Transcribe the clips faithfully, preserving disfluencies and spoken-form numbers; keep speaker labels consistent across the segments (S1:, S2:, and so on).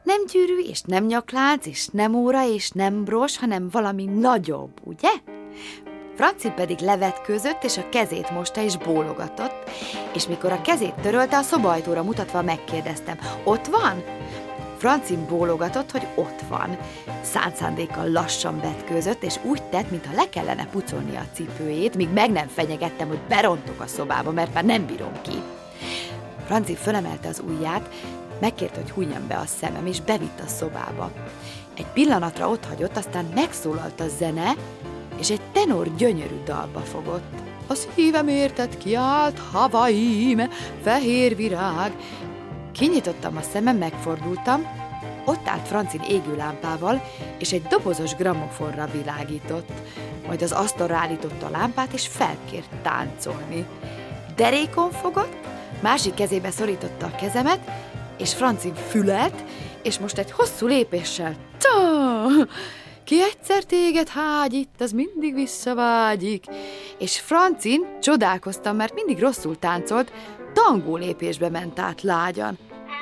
S1: Nem gyűrű, és nem nyaklánc, és nem óra, és nem bros, hanem valami nagyobb, ugye? Franci pedig levetkőzött, és a kezét mosta, és bólogatott, és mikor a kezét törölte, a szobaajtóra mutatva megkérdeztem, ott van? Franci bólogatott, hogy ott van. Szánt szándékkal lassan vetkőzött, és úgy tett, mintha le kellene pucolni a cipőjét, míg meg nem fenyegettem, hogy berontok a szobába, mert már nem bírom ki. Franci fölemelte az ujját, megkérte, hogy hunjam be a szemem, és bevitt a szobába. Egy pillanatra ott hagyott, aztán megszólalt a zene, és egy tenor gyönyörű dalba fogott. A szívem érted kiált, Havaim, fehér virág. Kinyitottam a szemem, megfordultam, ott állt Francin égő lámpával, és egy dobozos gramofonra világított. Majd az asztalra állította a lámpát, és felkért táncolni. Derékon fogott, másik kezébe szorította a kezemet, és Francin fület, és most egy hosszú lépéssel Csá! Ki egyszer téged hágyít, az mindig visszavágyik. És Francin, csodálkoztam, mert mindig rosszul táncolt, tangó lépésbe ment át lágyan.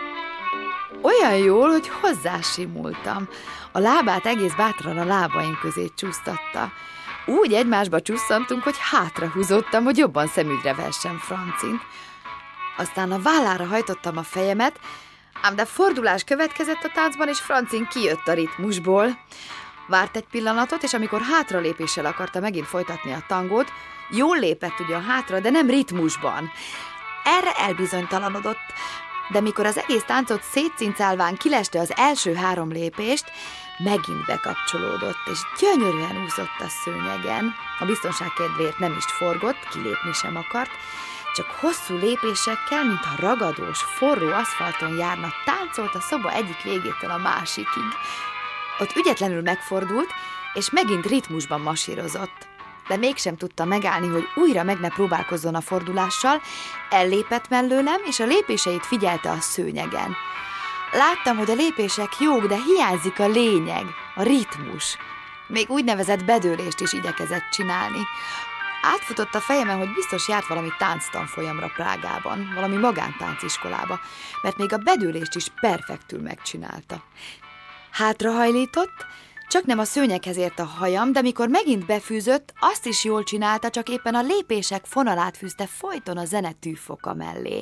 S1: Olyan jól, hogy hozzásimultam. A lábát egész bátran a lábaim közé csúsztatta. Úgy egymásba csusszantunk, hogy hátrahúzottam, hogy jobban szemügyre vessem Francint. Aztán a vállára hajtottam a fejemet, ám de fordulás következett a táncban, és Francin kijött a ritmusból. Várt egy pillanatot, és amikor hátralépéssel akarta megint folytatni a tangót, jól lépett ugyan hátra, de nem ritmusban. Erre elbizonytalanodott, de mikor az egész táncot szétszincálván kileste az első három lépést, megint bekapcsolódott, és gyönyörűen úszott a szőnyegen. A biztonság kedvéért nem is forgott, kilépni sem akart, csak hosszú lépésekkel, mintha ragadós, forró aszfalton járna, táncolt a szoba egyik végétől a másikig. Ott ügyetlenül megfordult, és megint ritmusban masírozott. De mégsem tudta megállni, hogy újra meg ne próbálkozzon a fordulással, ellépett mellőlem, és a lépéseit figyelte a szőnyegen. Láttam, hogy a lépések jók, de hiányzik a lényeg, a ritmus. Még úgynevezett bedőlést is igyekezett csinálni. Átfutott a fejemen, hogy biztos járt valami tánctanfolyamra Prágában, valami magántánciskolába, mert még a bedőlést is perfektül megcsinálta. Hátrahajlított, csak nem a szőnyeghez ért a hajam, de mikor megint befűzött, azt is jól csinálta, csak éppen a lépések fonalát fűzte folyton a zene tűfoka mellé.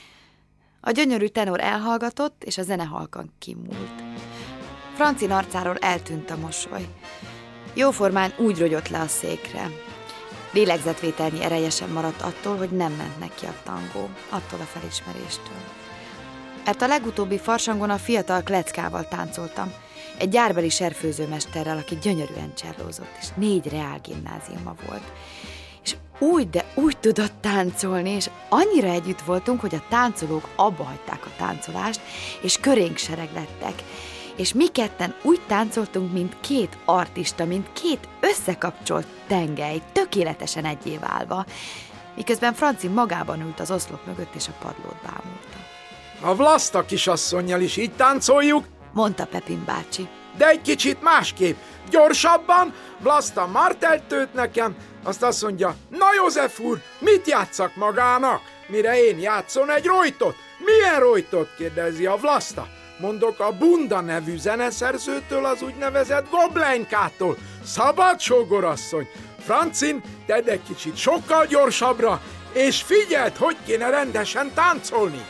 S1: A gyönyörű tenor elhallgatott, és a zene halkan kimúlt. Francin arcáról eltűnt a mosoly. Jóformán úgy rogyott le a székre. Lélegzetvételnyi ereje sem maradt attól, hogy nem ment neki a tangó, attól a felismeréstől. Mert a legutóbbi farsangon a fiatal Kleckával táncoltam, egy gyárbeli serfőzőmesterrel, aki gyönyörűen csellózott, és négy reálgimnáziuma volt. És úgy, de úgy tudott táncolni, és annyira együtt voltunk, hogy a táncolók abba hagyták a táncolást, és körénk sereglettek. És mi ketten úgy táncoltunk, mint két artista, mint két összekapcsolt tengely, tökéletesen egyé válva, miközben Franci magában ült az oszlop mögött, és a padlót bámulta.
S2: A Vlasta kisasszonnyal is így táncoljuk,
S1: mondta Pepin bácsi.
S2: De egy kicsit másképp. Gyorsabban, Vlasta martelt tőt nekem, azt azt mondja, na József úr, mit játsszak magának? Mire én játszom egy rojtot. Milyen rojtot? Kérdezi a Vlasta. Mondok, a Bunda nevű zeneszerzőtől, az úgynevezett Goblenkától. Szabad, sógorasszony. Francin, tedd egy kicsit sokkal gyorsabbra, és figyeld, hogy kéne rendesen táncolni.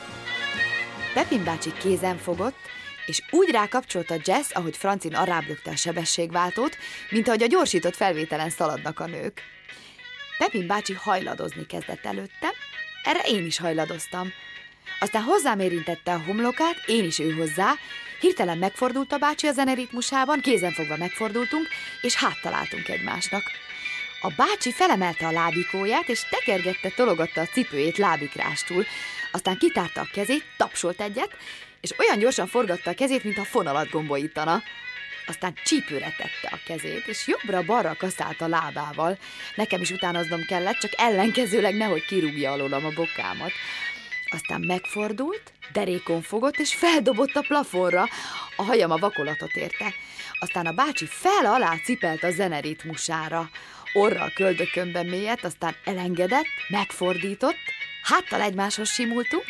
S1: Pepin bácsi kézen fogott, és úgy rákapcsolt a jazz, ahogy Francin arrább lökte a sebességváltót, mint ahogy a gyorsított felvételen szaladnak a nők. Pepin bácsi hajladozni kezdett előttem, erre én is hajladoztam. Aztán hozzám érintette a homlokát, én is ő hozzá, hirtelen megfordult a bácsi a zeneritmusában, kézenfogva megfordultunk, és háttaláltunk egymásnak. A bácsi felemelte a lábikóját, és tekergette, tologatta a cipőjét lábikrástól. Aztán kitárta a kezét, tapsolt egyet, és olyan gyorsan forgatta a kezét, mintha fonalat gombolítana. Aztán csípőre tette a kezét, és jobbra-balra kaszált a lábával. Nekem is utánoznom kellett, csak ellenkezőleg nehogy kirúgja alólam a bokámat. Aztán megfordult, derékon fogott, és feldobott a plafonra. A hajam a vakolatot érte. Aztán a bácsi fel-alá cipelt a zeneritmusára. Orral köldökönben mélyedt, aztán elengedett, megfordított, háttal egymáshoz simultunk,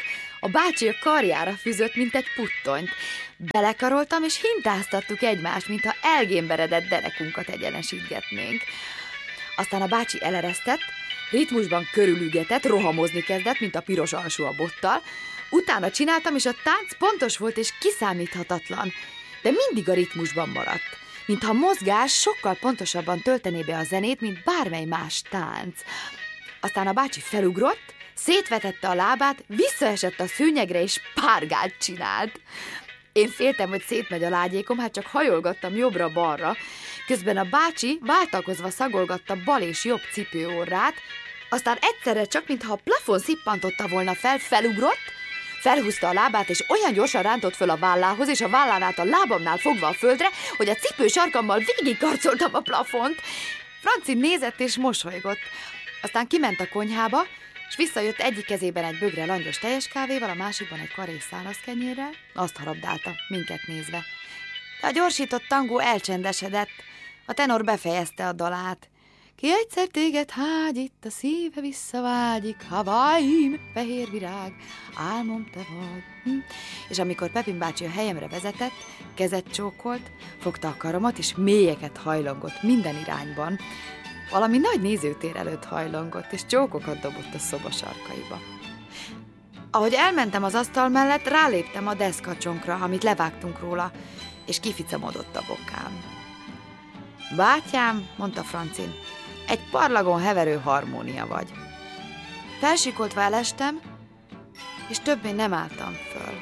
S1: A bácsi a karjára fűzött, mint egy puttonyt. Belekaroltam, és hintáztattuk egymást, mintha elgémberedett derekunkat egyenesítgetnénk. Aztán a bácsi eleresztett, ritmusban körülügetett, rohamozni kezdett, mint a piros alsó a bottal. Utána csináltam, és a tánc pontos volt és kiszámíthatatlan, de mindig a ritmusban maradt. Mintha a mozgás sokkal pontosabban töltené be a zenét, mint bármely más tánc. Aztán a bácsi felugrott, szétvetette a lábát, visszaesett a szőnyegre, és párgát csinált. Én féltem, hogy szétmegy a lágyékom, hát csak hajolgattam jobbra-balra. Közben a bácsi váltakozva szagolgatta bal és jobb cipőorrát, aztán egyszerre csak, mintha a plafon szippantotta volna fel, felugrott, felhúzta a lábát, és olyan gyorsan rántott föl a vállához, és a vállán át a lábamnál fogva a földre, hogy a cipő sarkammal végigkarcoltam a plafont. Franci nézett és mosolygott. Aztán kiment a konyhába, és visszajött egyik kezében egy bögre langyos teljes kávéval, a másikban egy karés szálaszkenyérrel, azt harabdálta, minket nézve. De a gyorsított tangó elcsendesedett, a tenor befejezte a dalát. Ki egyszer téged hágyít, a szíve visszavágyik, Hawaii, fehér virág, álmom te vagy. Hm. És amikor Pepin bácsi a helyemre vezetett, kezet csókolt, fogta a karomat, és mélyeket hajlongott minden irányban. Valami nagy nézőtér előtt hajlongott, és csókokat dobott a szoba sarkaiba. Ahogy elmentem az asztal mellett, ráléptem a deszkacsonkra, amit levágtunk róla, és kificamodott a bokám. Bátyám, mondta Francin, egy parlagon heverő harmónia vagy. Felsikoltva elestem, és többé nem álltam föl.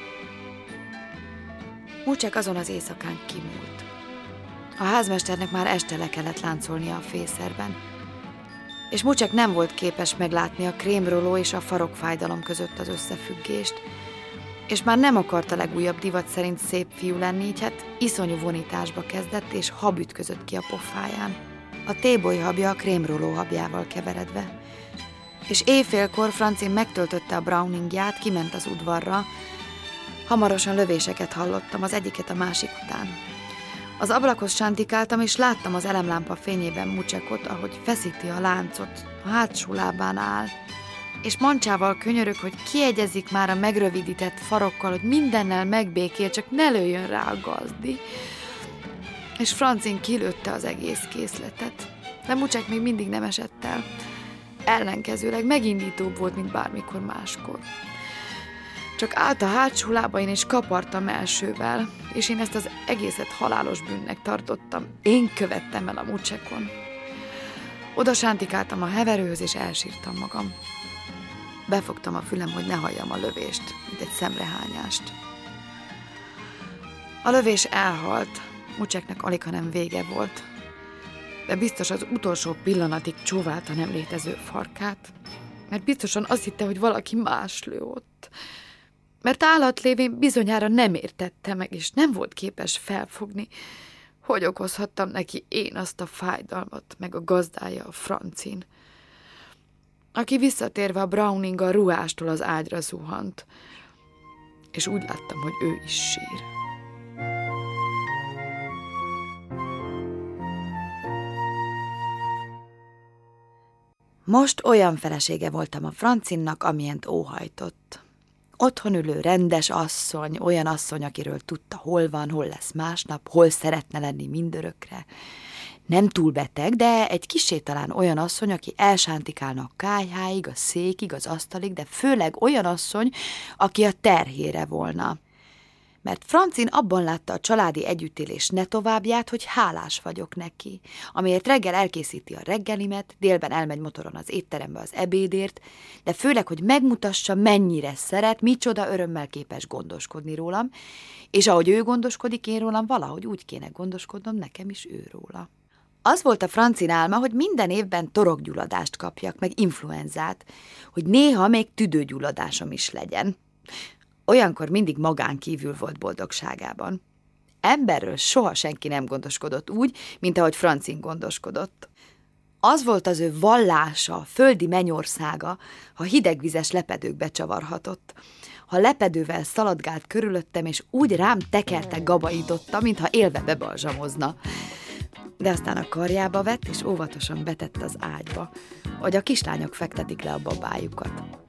S1: Mucsek azon az éjszakán kimúlt. A házmesternek már este le kellett láncolnia a fészerben, és Mucsek nem volt képes meglátni a krémroló és a farokfájdalom között az összefüggést, és már nem akart a legújabb divat szerint szép fiú lenni, így hát iszonyú vonításba kezdett, és hab ütközött ki a pofáján. A téboly habja a krémroló habjával keveredve. És éjfélkor Francin megtöltötte a browningját, kiment az udvarra. Hamarosan lövéseket hallottam, az egyiket a másik után. Az ablakhoz sántikáltam, és láttam az elemlámpa fényében Mucsekot, ahogy feszíti a láncot, a hátsó lábán áll, és mancsával könyörög, hogy kiegyezik már a megrövidített farokkal, hogy mindennel megbékél, csak ne lőjön rá a gazdi. És Francin kilőtte az egész készletet, de Mucsek még mindig nem esett el. Ellenkezőleg megindítóbb volt, mint bármikor máskor. Csak állt a hátsó lábain, és kapartam elsővel, és én ezt az egészet halálos bűnnek tartottam. Én követtem el a Mucsekon. Oda sántikáltam a heverőhöz, és elsírtam magam. Befogtam a fülem, hogy ne halljam a lövést, mint egy szemrehányást. A lövés elhalt, Mucseknek alig, hanem vége volt, de biztos az utolsó pillanatig csóválta nem létező farkát, mert biztosan azt hitte, hogy valaki más lő ott. Mert állatlévén bizonyára nem értette meg, és nem volt képes felfogni, hogy okozhattam neki én azt a fájdalmat, meg a gazdája, a Francin, aki visszatérve a Browninggal ruhástól az ágyra zuhant, és úgy láttam, hogy ő is sír. Most olyan felesége voltam a Francinnak, amilyent óhajtott. Otthon ülő rendes asszony, olyan asszony, akiről tudta, hol van, hol lesz másnap, hol szeretne lenni mindörökre. Nem túl beteg, de egy kissé talán olyan asszony, aki elsántikálna a kályháig, a székig, az asztalig, de főleg olyan asszony, aki a terhére volna. Mert Francin abban látta a családi együttélés ne továbbját, hogy hálás vagyok neki, amiért reggel elkészíti a reggelimet, délben elmegy motoron az étterembe az ebédért, de főleg, hogy megmutassa, mennyire szeret, micsoda örömmel képes gondoskodni rólam, és ahogy ő gondoskodik én rólam, valahogy úgy kéne gondoskodnom nekem is ő róla. Az volt a Francin álma, hogy minden évben torokgyulladást kapjak, meg influenzát, hogy néha még tüdőgyulladásom is legyen. Olyankor mindig magán kívül volt boldogságában. Emberről soha senki nem gondoskodott úgy, mint ahogy Francin gondoskodott. Az volt az ő vallása, földi mennyországa, ha hidegvizes lepedőkbe csavarhatott. Ha lepedővel szaladgált körülöttem, és úgy rám tekelte, gabaította, mintha élve bebalzsamozna. De aztán a karjába vett, és óvatosan betett az ágyba, hogy a kislányok fektetik le a babájukat.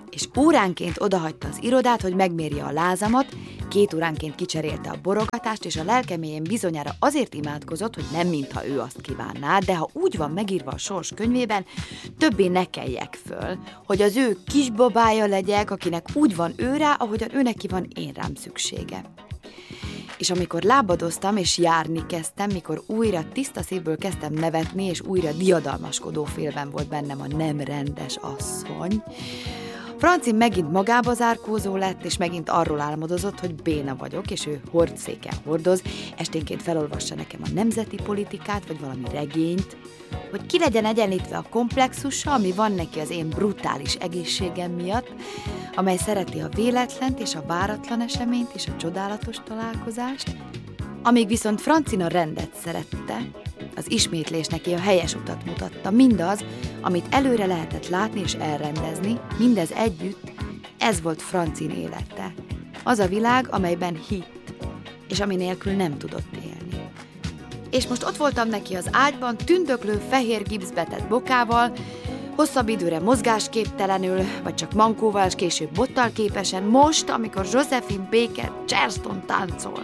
S1: és óránként odahagyta az irodát, hogy megmérje a lázamat, két óránként kicserélte a borogatást, és a lelkeméjén bizonyára azért imádkozott, hogy nem mintha ő azt kívánná, de ha úgy van megírva a sors könyvében, többé ne kelljek föl, hogy az ő kisbabája legyek, akinek úgy van ő rá, ahogyan ő neki van én rám szüksége. És amikor lábadoztam és járni kezdtem, mikor újra tiszta szívből kezdtem nevetni, és újra diadalmaskodó félben volt bennem a nem rendes asszony, Franci megint magába zárkózó lett, és megint arról álmodozott, hogy béna vagyok, és ő hordszéken hordoz, esténként felolvassa nekem a nemzeti politikát, vagy valami regényt, hogy ki legyen egyenlítve a komplexusa, ami van neki az én brutális egészségem miatt, amely szereti a véletlent és a váratlan eseményt és a csodálatos találkozást, amíg viszont Francina rendet szerette, az ismétlés neki a helyes utat mutatta, mindaz, amit előre lehetett látni és elrendezni, mindez együtt, ez volt Francin élete. Az a világ, amelyben hitt, és ami nélkül nem tudott élni. És most ott voltam neki az ágyban, tündöklő, fehér gipszbetett bokával, hosszabb időre mozgásképtelenül, vagy csak mankóval, és később bottal képesen, most, amikor Josephine Baker Charleston táncol.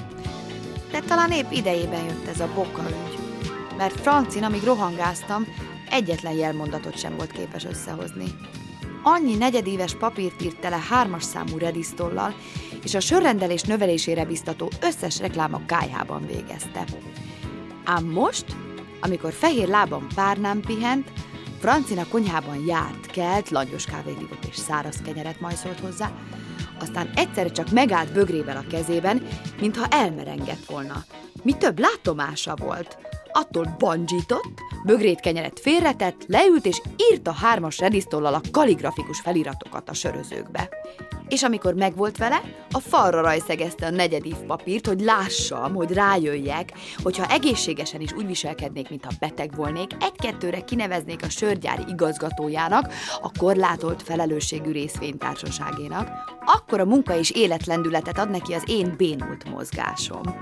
S1: De talán épp idejében jött ez a boka ügy, mert Francin, amíg rohangáztam, egyetlen jelmondatot sem volt képes összehozni. Annyi negyedéves papírt írt tele hármas számú redisztollal, és a sörrendelés növelésére biztató összes reklám a kályhában végezte. Ám most, amikor fehér lábam párnán pihent, Francina konyhában járt, kelt, langyos kávét ivott és száraz kenyeret majszolt hozzá, aztán egyszerre csak megállt bögrével a kezében, mintha elmerengett volna. Mi több látomása volt. Attól bandzsított, bögrét kenyeret félretett, leült és írta hármas redisztollal a kaligrafikus feliratokat a sörözőkbe. És amikor megvolt vele, a falra rajszegezte a negyedív papírt, hogy lássam, hogy rájöjjek, hogyha egészségesen is úgy viselkednék, mintha beteg volnék, egy-kettőre kineveznék a sörgyári igazgatójának, a korlátolt felelősségű részvénytársaságénak, akkor a munka és életlendületet ad neki az én bénult mozgásom.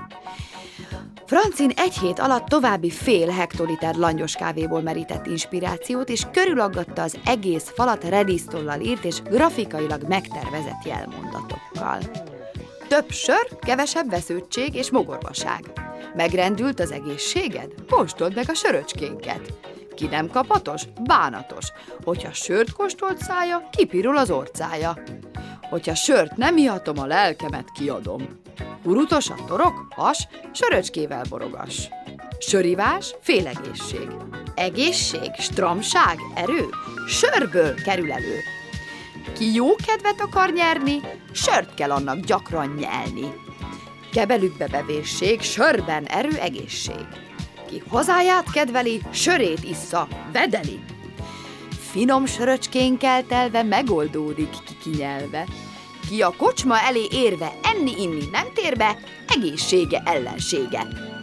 S1: Francin egy hét alatt további fél hektoliter langyos kávéból merített inspirációt, és körülaggatta az egész falat redisztollal írt és grafikailag megtervezett jelmondatokkal. Több sör, kevesebb vesződtség és mogorvaság. Megrendült az egészséged? Kóstold meg a söröcskénket. Ki nem kapatos? Bánatos. Hogyha sört kóstolt szája, kipirul az orcája. Hogyha sört nem ihatom, a lelkemet kiadom. Urutos a torok, has, söröcskével borogass. Sörivás, félegészség. Egészség, stramság, erő, sörből kerül elő. Ki jó kedvet akar nyerni, sört kell annak gyakran nyelni. Kebelükbe bevérség, sörben erő, egészség. Ki hazáját kedveli, sörét issza, vedeli. Finom söröcskénkkel telve megoldódik ki kinyelve. Ki a kocsma elé érve enni-inni nem tér be, egészsége ellensége.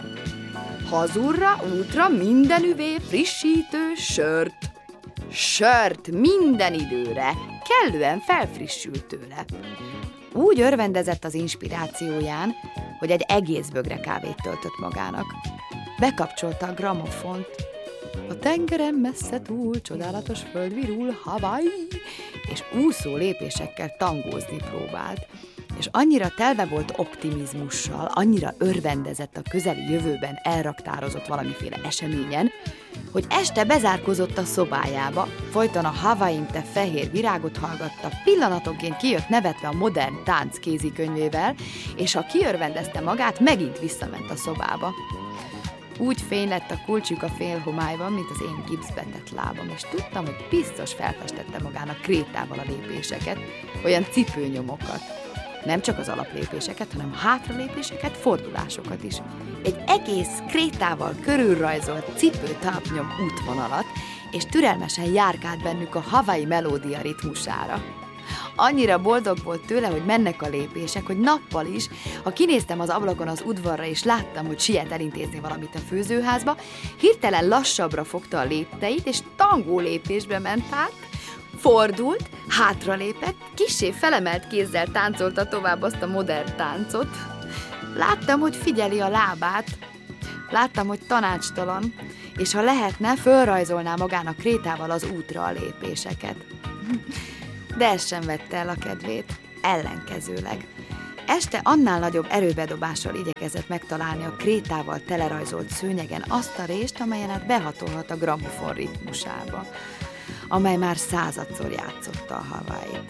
S1: Hazurra, útra mindenüvé frissítő sört. Sört minden időre, kellően felfrissült tőle. Úgy örvendezett az inspirációján, hogy egy egész bögre kávét töltött magának. Bekapcsolta a gramofont. A tengeren messze túl, csodálatos föld virul, Hawaii, és úszó lépésekkel tangózni próbált, és annyira telve volt optimizmussal, annyira örvendezett a közeli jövőben elraktározott valamiféle eseményen, hogy este bezárkozott a szobájába, folyton a Hawaiin te fehér virágot hallgatta, pillanatonként kijött nevetve a modern tánc kézikönyvével, és ha kiörvendezte magát, megint visszament a szobába. Úgy fény lett a kulcsuk a félhomályban, mint az én gipszbetett lábam, és tudtam, hogy biztos felfestette magának krétával a lépéseket, olyan cipőnyomokat. Nem csak az alaplépéseket, hanem hátralépéseket, fordulásokat is. Egy egész krétával körülrajzolt cipőtápnyom útvonalat, és türelmesen járkált bennük a Hawaii melódia ritmusára. Annyira boldog volt tőle, hogy mennek a lépések, hogy nappal is, ha kinéztem az ablakon az udvarra, és láttam, hogy siet elintézni valamit a főzőházba, hirtelen lassabbra fogta a lépteit, és tangó lépésbe ment át, fordult, hátralépett, kissé felemelt kézzel táncolta tovább azt a modern táncot. Láttam, hogy figyeli a lábát, láttam, hogy tanácstalan, és ha lehetne, fölrajzolná magának krétával az útra a lépéseket. de ez sem vette el a kedvét, ellenkezőleg. Este annál nagyobb erőbedobással igyekezett megtalálni a krétával telerajzolt szőnyegen azt a rést, amelyen át behatolhat a gramofon ritmusába, amely már századszor játszotta a Hawaii-t.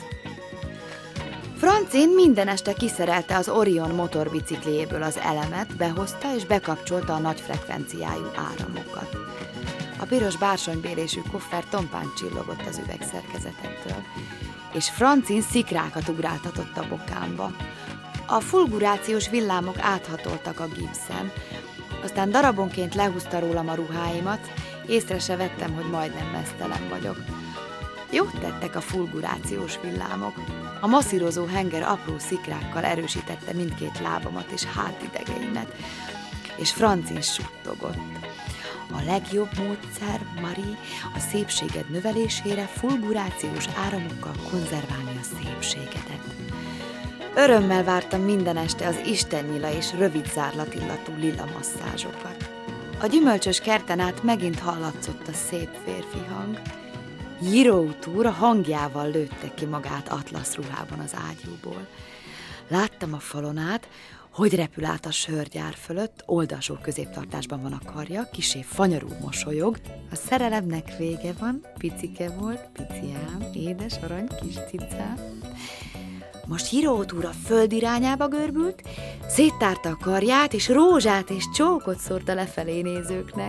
S1: Francin minden este kiszerelte az Orion motorbicikliéből az elemet, behozta és bekapcsolta a nagy frekvenciájú áramokat. A piros bársonybélésű koffer tompán csillogott az üvegszerkezetettől, és Francin szikrákat ugráltatott a bokámba. A fulgurációs villámok áthatoltak a gipszen, aztán darabonként lehúzta rólam a ruháimat, észre se vettem, hogy majdnem meztelen vagyok. Jót tettek a fulgurációs villámok. A masszírozó henger apró szikrákkal erősítette mindkét lábamat és hátidegeimet, és Francin suttogott. A legjobb módszer, Marie, a szépséged növelésére fulgurációs áramokkal konzerválni a szépségedet. Örömmel vártam minden este az istennyila és rövid zárlatillatú lila masszázsokat. A gyümölcsös kerten át megint hallatszott a szép férfi hang. Jirout úr a hangjával lőtte ki magát atlasz ruhában az ágyúból. Láttam a falon át, hogy repül át a sörgyár fölött, oldalsó középtartásban van a karja, kissé fanyarul mosolyog. A szerelemnek vége van, picike volt, pici ám, édes arany kis cicám. Most Jirout úr a föld irányába görbült, széttárta a karját, és rózsát és csókot szórta lefelé nézőknek.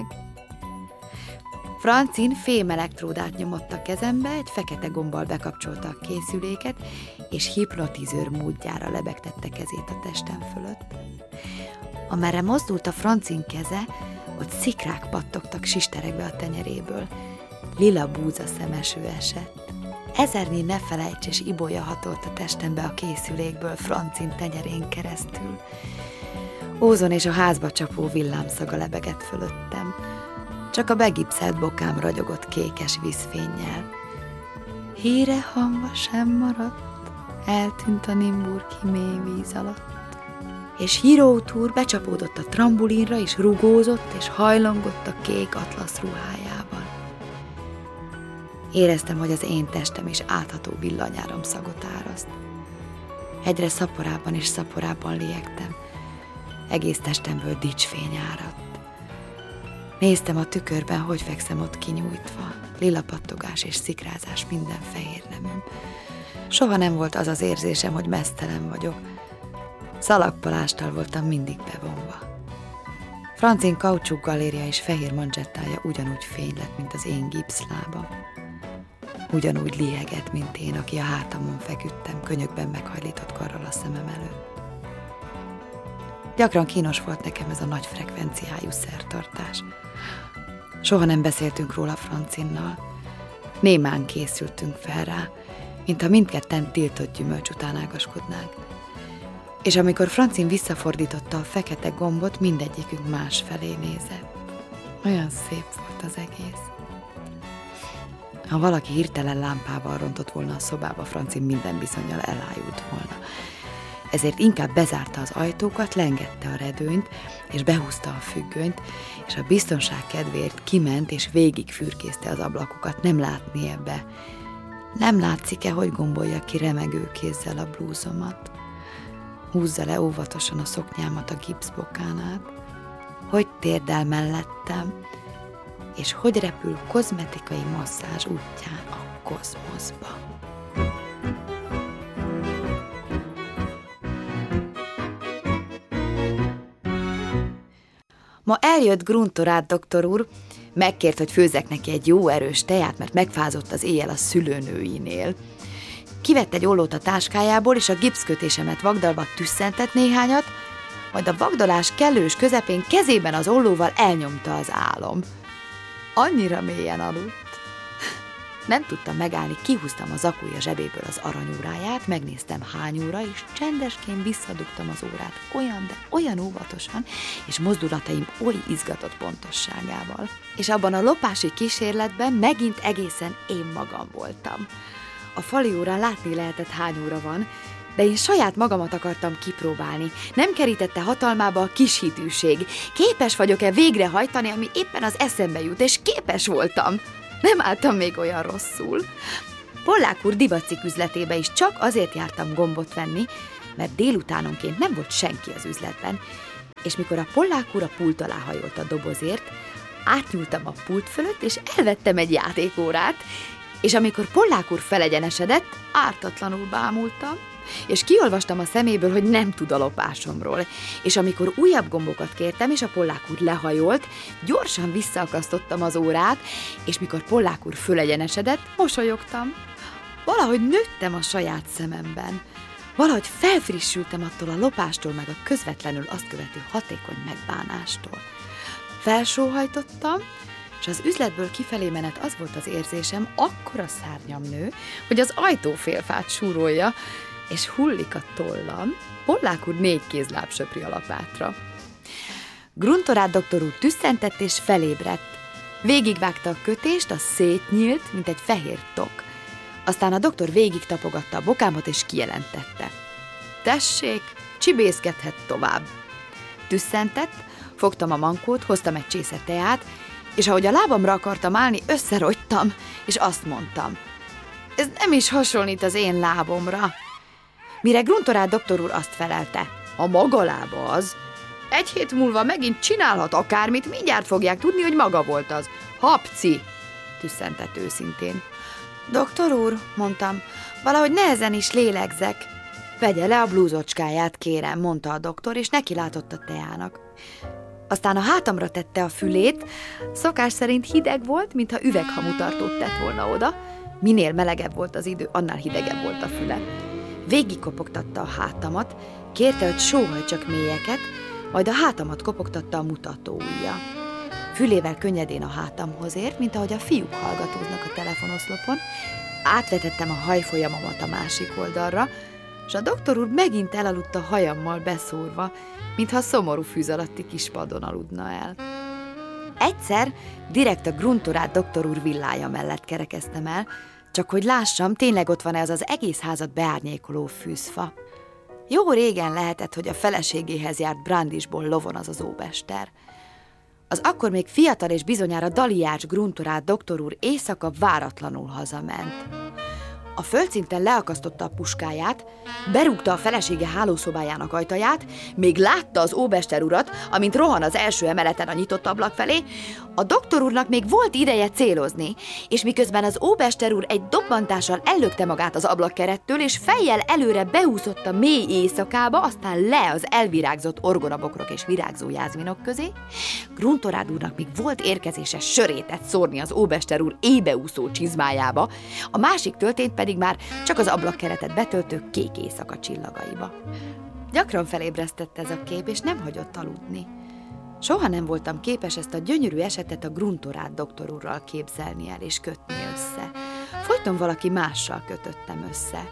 S1: Francin fémelektródát nyomott a kezembe, egy fekete gombbal bekapcsolta a készüléket, és hipnotizőr módjára lebegtette kezét a testem fölött. Amerre mozdult a Francin keze, ott szikrák pattogtak sisterekbe a tenyeréből. Lila búza szemeső esett. Ezernyi ne felejts és ibolya hatolt a testembe a készülékből Francin tenyerén keresztül. Ózon és a házba csapó villámszaga lebegett fölöttem. Csak a begipszelt bokám ragyogott kékes vízfénnyel. Híre hamva sem maradt, eltűnt a Nimburgi mély víz alatt. És Jirout úr becsapódott a trambulinra, és rugózott, és hajlongott a kék atlasz ruhájában. Éreztem, hogy az én testem is átható villanyáram szagot áraszt. Egyre szaporában és szaporában liegtem. Egész testemből dicsfény áradt. Néztem a tükörben, hogy fekszem ott kinyújtva, lila pattogás és szikrázás minden fehér neműm. Soha nem volt az az érzésem, hogy meztelen vagyok. Szalagpalásttal voltam mindig bevonva. Francin kaucsuk galérja és fehér manzsettája ugyanúgy fény lett, mint az én gipszlábam. Ugyanúgy liegett, mint én, aki a hátamon feküdtem, könyökben meghajlított karral a szemem előtt. Gyakran kínos volt nekem ez a nagy frekvenciájú szertartás. Soha nem beszéltünk róla Francinnal. Némán készültünk fel rá, mintha mindketten tiltott gyümölcs után ágaskodnánk. És amikor Francin visszafordította a fekete gombot, mindegyikünk más felé nézett. Olyan szép volt az egész. Ha valaki hirtelen lámpával rontott volna a szobába, Francin minden bizonnyal elájult volna. Ezért inkább bezárta az ajtókat, lengette a redőnyt, és behúzta a függönyt, és a biztonság kedvéért kiment, és végig fürkészte az ablakokat, nem látni ebbe. Nem látszik-e, hogy gombolja ki remegő kézzel a blúzomat? Húzza le óvatosan a szoknyámat a gipszbokán át, hogy térdel mellettem, és hogy repül kozmetikai masszázs útján a kozmoszba. Ma eljött Gruntorát doktor úr, megkért, hogy főzzek neki egy jó erős teját, mert megfázott az éjjel a szülőnőinél. Kivett egy ollót a táskájából, és a gipszkötésemet vagdalva tüsszentett néhányat, majd a vagdalás kellős közepén kezében az ollóval elnyomta az álom. Annyira mélyen aludt. Nem tudtam megállni, kihúztam a zakója zsebéből az aranyóráját, megnéztem hány óra, és csendesként visszadugtam az órát olyan, de olyan óvatosan, és mozdulataim oly izgatott pontosságával. És abban a lopási kísérletben megint egészen én magam voltam. A fali órán látni lehetett, hány óra van, de én saját magamat akartam kipróbálni. Nem kerítette hatalmába a kis hitűség. Képes vagyok-e végrehajtani, ami éppen az eszembe jut, és képes voltam. Nem álltam még olyan rosszul. Pollák úr divatcikk üzletébe is csak azért jártam gombot venni, mert délutánonként nem volt senki az üzletben, és mikor a Pollák úr a pult alá hajolt a dobozért, átnyúltam a pult fölött, és elvettem egy játékórát, és amikor Pollák úr felegyenesedett, ártatlanul bámultam, és kiolvastam a szeméből, hogy nem tud a lopásomról, és amikor újabb gombokat kértem, és a Pollák úr lehajolt, gyorsan visszaakasztottam az órát, és mikor Pollák úr fölegyenesedett, mosolyogtam. Valahogy nőttem a saját szememben. Valahogy felfrissültem attól a lopástól, meg a közvetlenül azt követő hatékony megbánástól. Felsóhajtottam, és az üzletből kifelé menet az volt az érzésem, akkora szárnyam nő, hogy az ajtófélfát súrolja, és hullik a tollam. Pollák úr négy kézláb söpri a lapátra. Gruntorát doktor úr tüsszentett és felébredt. Végigvágta a kötést, az szétnyílt, mint egy fehér tok. Aztán a doktor végig tapogatta a bokámat, és kijelentette. Tessék, csibészkedhet tovább. Tüsszentett, fogtam a mankót, hoztam egy csésze teát, és ahogy a lábamra akartam állni, összerogytam, és azt mondtam. Ez nem is hasonlít az én lábomra. Mire Gruntorát doktor úr azt felelte. A maga lába az. Egy hét múlva megint csinálhat akármit, mindjárt fogják tudni, hogy maga volt az. Hapci, tüsszentett őszintén. Doktor úr, mondtam, valahogy nehezen is lélegzek. Vegye le a blúzocskáját, kérem, mondta a doktor, és neki látott a teának. Aztán a hátamra tette a fülét, szokás szerint hideg volt, mintha üveghamutartót tett volna oda. Minél melegebb volt az idő, annál hidegebb volt a füle. Végig kopogtatta a hátamat, kérte, hogy sóhajtsak mélyeket, majd a hátamat kopogtatta a mutatóujja. Fülével könnyedén a hátamhoz ért, mint ahogy a fiúk hallgatóznak a telefonoszlopon. Átvetettem a hajfolyamomat a másik oldalra, és a doktor úr megint elaludt a hajammal beszórva, mintha szomorú fűz alatti kispadon aludna el. Egyszer direkt a Gruntorát doktor úr villája mellett kerekeztem el, csak hogy lássam, tényleg ott van-e az az egész házat beárnyékoló fűzfa. Jó régen lehetett, hogy a feleségéhez járt Brandisból lovon az az óbester. Az akkor még fiatal és bizonyára daliás Gruntorát doktor úr éjszaka váratlanul hazament. A földszinten leakasztotta a puskáját, berúgta a felesége hálószobájának ajtaját, még látta az óbester urat, amint rohan az első emeleten a nyitott ablak felé. A doktor úrnak még volt ideje célozni, és miközben az óbester úr egy dobbantással ellökte magát az ablakkerettől, és fejjel előre beúszott a mély éjszakába, aztán le az elvirágzott orgonabokrok és virágzó jázminok közé, Gruntorát úrnak még volt érkezése sörétet szórni az óbester úr ébeúszó csizmájába, a másik töltényt pedig már csak az ablakkeretet betöltő kék éjszaka csillagaiba. Gyakran felébresztett ez a kép, és nem hagyott aludni. Soha nem voltam képes ezt a gyönyörű esetet a Gruntorát doktor úrral képzelni el és kötni össze. Folyton valaki mással kötöttem össze.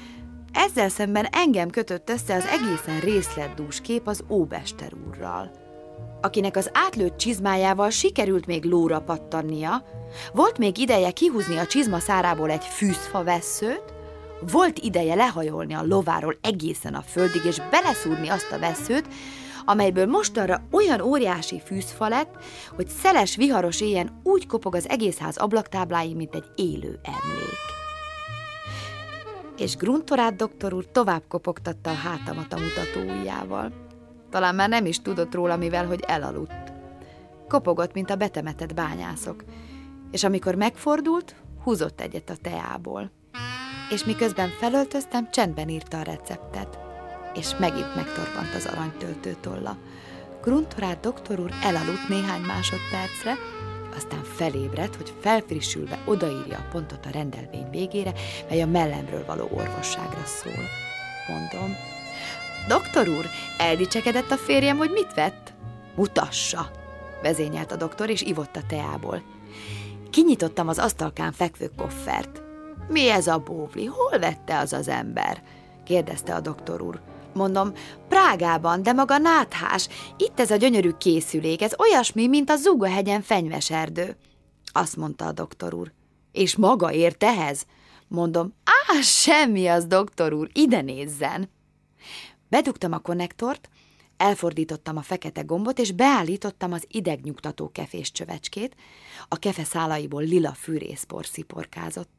S1: Ezzel szemben engem kötött össze az egészen részletdús kép az óbester úrral, akinek az átlőtt csizmájával sikerült még lóra pattannia, volt még ideje kihúzni a csizma szárából egy fűzfa vesszőt, volt ideje lehajolni a lováról egészen a földig, és beleszúrni azt a vesszőt, amelyből mostanra olyan óriási fűzfa lett, hogy szeles, viharos éjjel úgy kopog az egész ház ablaktábláin, mint egy élő emlék. És Gruntorát doktor úr tovább kopogtatta a hátamat a mutatóujjával. Talán már nem is tudott róla, mivel hogy elaludt. Kopogott, mint a betemetett bányászok, és amikor megfordult, húzott egyet a teából. És miközben felöltöztem, csendben írta a receptet, és megint megtorpant az aranytöltőtolla. Gruntorát doktor úr elaludt néhány másodpercre, aztán felébredt, hogy felfrissülve odaírja a pontot a rendelvény végére, mely a mellemről való orvosságra szól. Mondom, doktor úr, eldicsekedett a férjem, hogy mit vett? Mutassa, vezényelt a doktor, és ivott a teából. Kinyitottam az asztalkán fekvő koffert. Mi ez a bóvli? Hol vette az az ember? Kérdezte a doktor úr. Mondom, Prágában, de maga náthás. Itt ez a gyönyörű készülék, ez olyasmi, mint a Zugahegyen fenyveserdő. Azt mondta a doktor úr. És maga ért ehhez? Mondom, á, semmi az, doktor úr, ide nézzen. Bedugtam a konnektort, elfordítottam a fekete gombot, és beállítottam az idegnyugtató kefés csövecskét. A kefe szálaiból lila fűrészpor sziporkázott.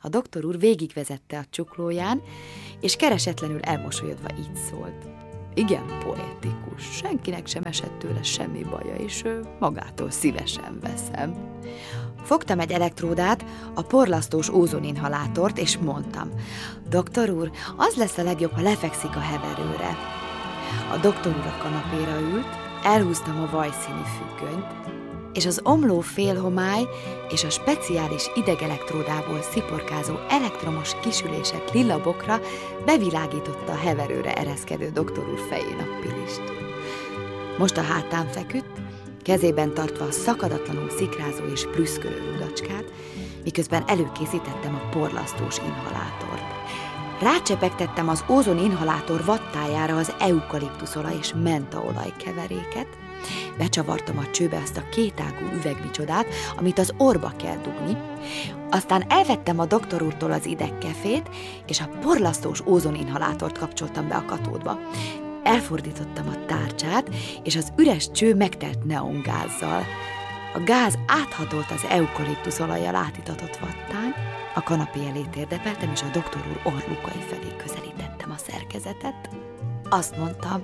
S1: A doktor úr végigvezette a csuklóján, és keresetlenül elmosolyodva így szólt. Igen poetikus, senkinek sem esett tőle semmi baja, és magától szívesen veszem. Fogtam egy elektródát, a porlasztós ózoninhalátort, és mondtam, doktor úr, az lesz a legjobb, ha lefekszik a heverőre. A doktor úr a kanapéra ült, elhúztam a vajszínű függönyt, és az omló félhomály és a speciális idegelektródából sziporkázó elektromos kisülések lila bokra bevilágította a heverőre ereszkedő doktor úr fején a pilist. Most a hátán feküdt, kezében tartva a szakadatlanul szikrázó és plüszkölő rudacskát, miközben előkészítettem a porlasztós inhalátort. Rácsepegtettem az ózon inhalátor vattájára az eukaliptuszolaj és mentaolaj keveréket, becsavartam a csőbe azt a kétágú üvegmicsodát, amit az orba kell dugni, aztán elvettem a doktor úrtól az idegkefét, és a porlasztós ózoninhalátort kapcsoltam be a katódba. Elfordítottam a tárcsát, és az üres cső megtelt neongázzal. A gáz áthatolt az eukaliptuszolajjal átitatott vattán, a kanapé elé térdepeltem, és a doktor úr orlukai felé közelítettem a szerkezetet. Azt mondtam,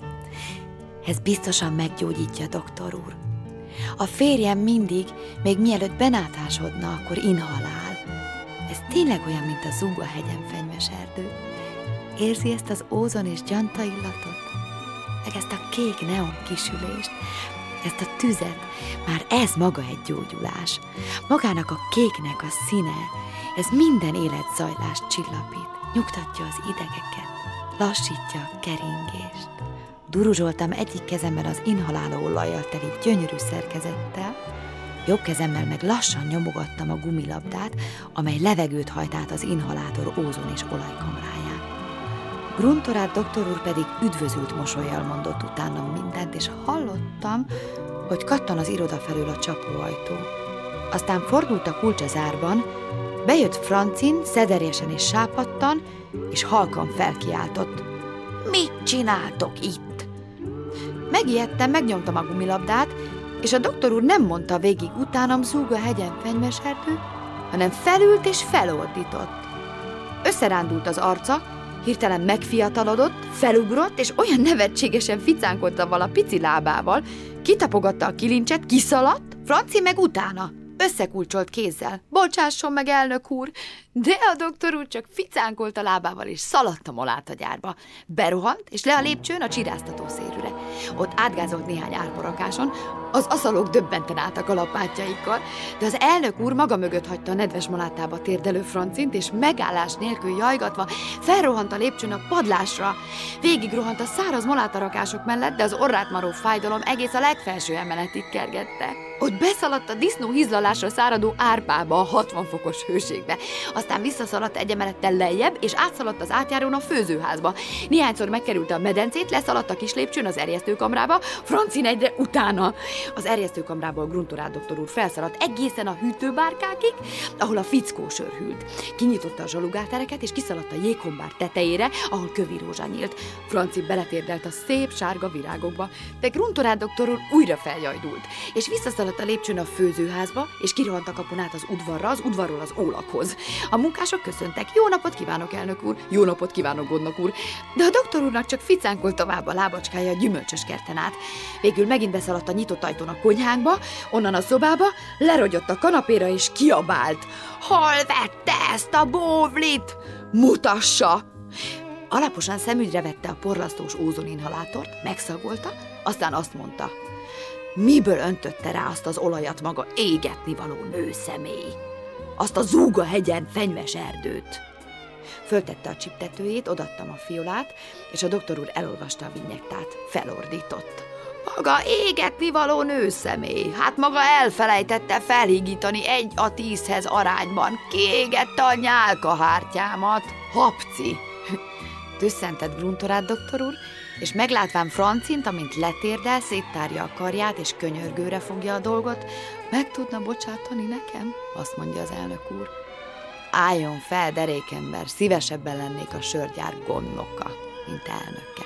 S1: ez biztosan meggyógyítja, doktor úr. A férjem mindig, még mielőtt benátásodna, akkor inhalál. Ez tényleg olyan, mint a Zúgahegyen fenyves erdő. Érzi ezt az ózon és gyanta illatot? Meg ezt a kék neon kisülést, ezt a tüzet, már ez maga egy gyógyulás. Magának a kéknek a színe, ez minden életzajlást csillapít, nyugtatja az idegeket, lassítja a keringést. Duruzsoltam egyik kezemmel az inhaláló olajjal teli gyönyörű szerkezettel, jobb kezemmel meg lassan nyomogattam a gumilabdát, amely levegőt hajt át az inhalátor ózon és olajkamráján. Gruntorát doktor úr pedig üdvözült mosollyal mondott utánam mindent, és hallottam, hogy kattan az iroda felől a csapóajtó. Aztán fordult a kulcs a zárban, bejött Francin, szederjesen és sápadtan, és halkan felkiáltott. Mit csináltok itt? Megijedtem, megnyomtam a gumilabdát, és a doktor úr nem mondta végig utánam Zúgahegyen fenyves erdő, hanem felült és felordított. Összerándult az arca, hirtelen megfiatalodott, felugrott, és olyan nevetségesen ficánkodta vala pici lábával, kitapogatta a kilincset, kiszaladt, Franci meg utána, összekulcsolt kézzel. Bocsásson meg, elnök úr, de a doktor úr csak ficánkolt a lábával, és szaladt a molátagyárba. Berohant, és le a lépcsőn a csiráztató szérűre. Ott átgázolt néhány árparakáson, az aszalók döbbenten álltak a lapátjaikkal, de az elnök úr maga mögött hagyta a nedves molátába térdelő Francint, és megállás nélkül jajgatva felrohant a lépcsőn a padlásra. Végigrohant a száraz molátarakások mellett, de az orrát maró fájdalom egész a legfelső emeletig kergette. Ott beszaladt a disznó hízlalásra száradó árpába, a hatvan fokos hőségbe. Aztán visszaszaladt egy emelettel lejjebb, és átszaladt az átjárón a főzőházba. Néhányszor megkerülte a medencét, leszaladt a kis lépcsőn az erjesztőkamrába, Francin egyre utána. Az erjesztőkamrából Gruntorát doktor úr felszaladt egészen a hűtőbárkákig, ahol a fickó sör hűlt. Kinyitotta a zsalugátereket, és kiszaladt a jéghombár tetejére, ahol kövi rózsa nyílt. Franci beletérdelt a szép sárga virágokba, de Gruntorát doktor úr újra feljajdult, és visszaszaladt a lépcsőn a főzőházba, és kirohant a kapun át az udvarra, az udvarról az ólakhoz. A munkások köszöntek. Jó napot kívánok, elnök úr! Jó napot kívánok, gondnok úr! De a doktor úrnak csak ficánkolt tovább a lábacskája a gyümölcsös kerten át. Végül megint beszaladt a nyitott ajtón a konyhánkba, onnan a szobába, lerogyott a kanapéra és kiabált. Hol vette ezt a bóvlit? Mutassa! Alaposan szemügyre vette a porlasztós ózoninhalátort, megszagolta, aztán azt mondta. Miből öntötte rá azt az olajat maga égetni való nőszemély? Azt a Zúgahegyen fenyves erdőt. Föltette a csiptetőjét, odaadtam a fiolát, és a doktor úr elolvasta a vinyettát. Felordított. Maga égetni való nőszemély. Hát maga elfelejtette felhígítani egy a tízhez arányban. Kiégette a nyálkahártyámat. Hapci. Tüsszentett Gruntorát doktor úr, és meglátván Francint, amint letérdel, széttárja a karját, és könyörgőre fogja a dolgot, meg tudna bocsátani nekem? Azt mondja az elnök úr. Álljon fel, derékember, szívesebben lennék a sörgyár gondnoka, mint elnöke.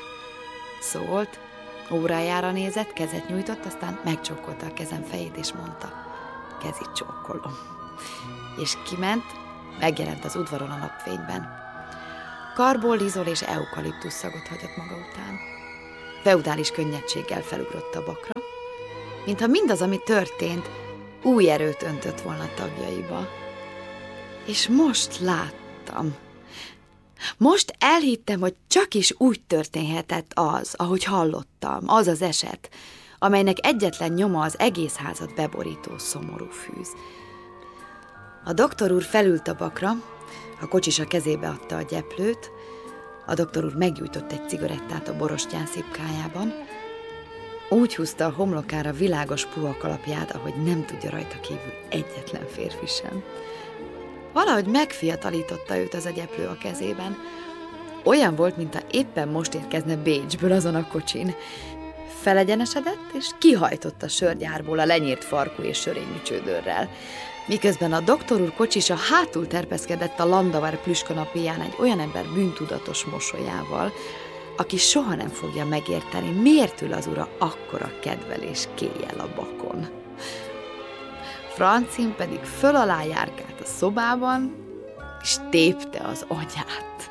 S1: Szólt, órájára nézett, kezet nyújtott, aztán megcsókolta a kezem fejét, és mondta, kezit csókolom. És kiment, Megjelent az udvaron a napfényben. Karból, lizol és eukaliptusz szagot hagyott maga után. Feudális könnyedséggel felugrott a bakra, mintha mindaz, ami történt, új erőt öntött volna tagjaiba. És most láttam. Most elhittem, hogy csak is úgy történhetett az, ahogy hallottam, az az eset, amelynek egyetlen nyoma az egész házat beborító szomorú szűz. A doktor úr felült a bakra, a kocsis a kezébe adta a gyeplőt, a doktor úr meggyújtott egy cigarettát a borostyán szipkájában, úgy húzta a homlokára világos puha kalapját, ahogy nem tudja rajta kívül egyetlen férfi sem. Valahogy megfiatalította őt az a gyeplő a kezében. Olyan volt, mintha éppen most érkezne Bécsből azon a kocsin. Felegyenesedett, és kihajtott a sörgyárból a lenyírt farkú és sörényű csődörrel. Miközben a doktor úr kocsisa hátul terpeszkedett a Landauer plüskanapéján egy olyan ember bűntudatos mosolyával, aki soha nem fogja megérteni, miért ül az ura akkora kedvelés kéjjel a bakon. Francin pedig föl alá járkált a szobában, és tépte az agyát.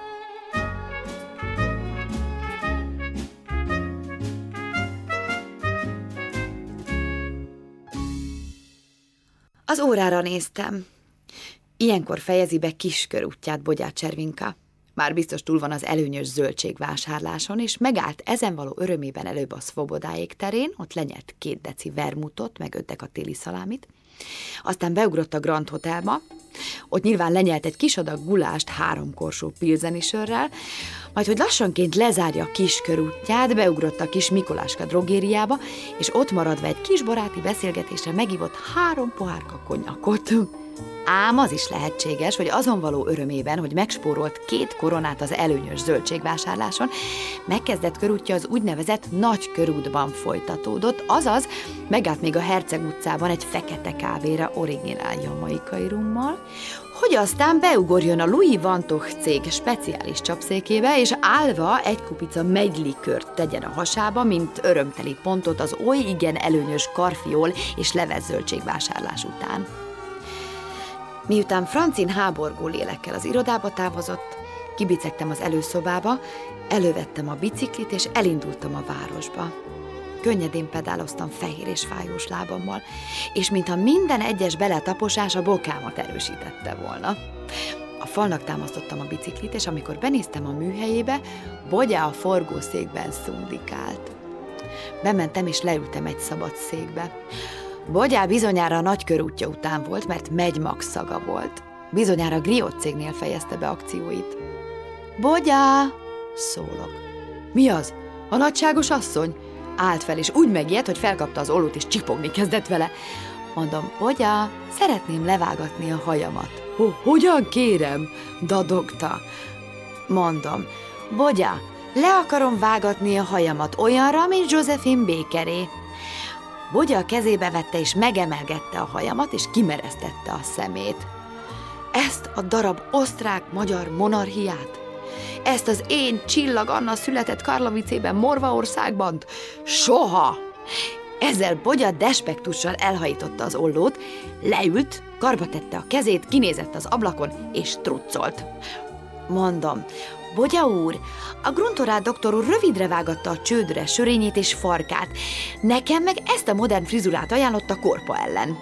S1: Az órára néztem. Ilyenkor fejezi be Kiskörútját Bogyár Cservinka. Már biztos túl van az előnyös zöldségvásárláson, és megállt ezen való örömében előbb a Szvobodáék terén, ott lenyelt két deci vermutot, meg öttek a téli szalámit. Aztán beugrott a Grand Hotelba, ott nyilván lenyelt egy kis adag gulást három korsó pilzeni sörrel, majd, hogy lassanként lezárja a Kiskörútját, beugrott a kis Mikoláska drogériába, és ott maradva egy kis baráti beszélgetésre megivott három pohárka konyakot. Ám az is lehetséges, hogy azon való örömében, hogy megspórolt két koronát az előnyös zöldségvásárláson, megkezdett körútja az úgynevezett nagy körútban folytatódott, azaz megállt még a Herceg utcában egy fekete kávéra originál jamaikai rummal, hogy aztán beugorjon a Louis Vantoch cég speciális csapszékébe, és állva egy kupica megylikört tegyen a hasába, mint örömteli pontot az oly igen előnyös karfiol és levezzöldségvásárlás után. Miután Francin háborgó lélekkel az irodába távozott, kibicegtem az előszobába, elővettem a biciklit, és elindultam a városba. Könnyedén pedáloztam fehér és fájós lábammal, és mintha minden egyes beletaposás a bokámat erősítette volna. A falnak támasztottam a biciklit, és amikor benéztem a műhelyébe, Bogyá a forgószékben szundikált. Bementem, és leültem egy szabad székbe. Bogyá bizonyára a nagy körútja után volt, mert megymax szaga volt. Bizonyára Griot cégnél fejezte be akcióit. Bogyá! Szólok. Mi az? A nagyságos asszony? Állt fel, és úgy megijedt, hogy felkapta az ollót, és csipogni kezdett vele. Mondom, Bogyá, szeretném levágatni a hajamat. Hogyan kérem? Dadogta. Mondom, Bogyá, le akarom vágatni a hajamat olyanra, mint Josephine Bakeré. Bogyá a kezébe vette, és megemelgette a hajamat, és kimeresztette a szemét. Ezt a darab osztrák-magyar monarchiát? Ezt az én Csillag Anna született Karlovicében, Morvaországban? Soha! Ezzel Bogyá despektussal elhajította az ollót, leült, karba tette a kezét, kinézett az ablakon, és truccolt. Mondom, Bogyá úr, a Gruntorát doktor úr rövidre vágatta a csődre sörényét és farkát. Nekem meg ezt a modern frizurát ajánlotta korpa ellen.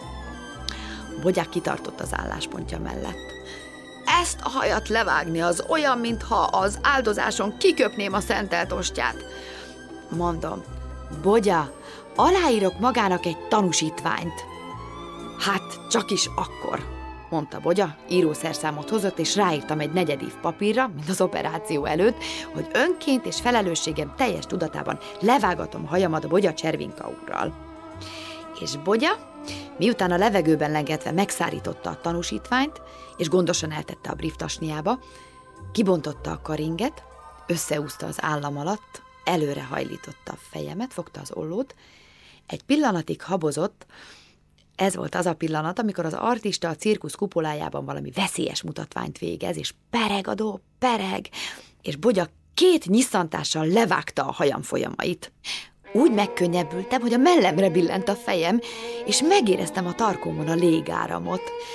S1: Bogyá kitartott az álláspontja mellett. Ezt a hajat levágni az olyan, mintha az áldozáson kiköpném a szentelt ostját. Mondom, Bogyá, aláírok magának egy tanúsítványt. Hát, csak is akkor, mondta Bogyá, írószerszámot hozott, és ráírtam egy negyedív papírra, mint az operáció előtt, hogy önként és felelősségem teljes tudatában levágatom hajamat a Bogyá Cservinka úrral. És Bogyá, miután a levegőben lengetve megszárította a tanúsítványt, és gondosan eltette a brieftasniába, kibontotta a karinget, összeúszta az állam alatt, előre hajlította a fejemet, fogta az ollót, egy pillanatig habozott. Ez volt az a pillanat, amikor az artista a cirkusz kupolájában valami veszélyes mutatványt végez, és pereg a dob, pereg, és Bogyá két nyisszantással levágta a hajam folyamait. Úgy megkönnyebbültem, hogy a mellemre billent a fejem, és megéreztem a tarkómon a légáramot.